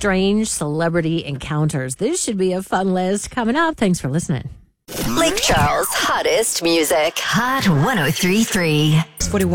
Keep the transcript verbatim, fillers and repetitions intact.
strange celebrity encounters. This should be a fun list coming up. Thanks for listening. Lake Charles' hottest music. Hot one oh three point three. forty-one